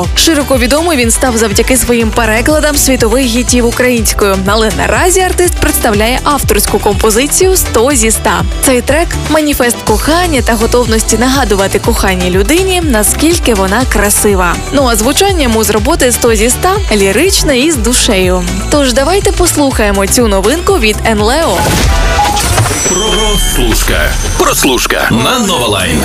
Енлео. Широко відомий він став завдяки своїм перекладам світових хітів українською. Але наразі артист представляє авторську композицію «100 зі 100». Цей трек – маніфест кохання та готовності нагадувати коханій людині, наскільки вона красива. Ну а звучання музроботи «100 зі 100» ліричне і з душею. Тож давайте послухаємо цю новинку від Енлео. Прослушка на Нова Лайн.